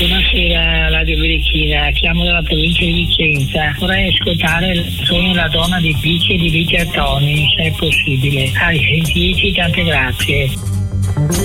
Buonasera Radio Berichina, chiamo dalla provincia di Vicenza. Vorrei ascoltare Sono la donna di Picche di Vita Toni, se è possibile. Ai sentirci, tante grazie.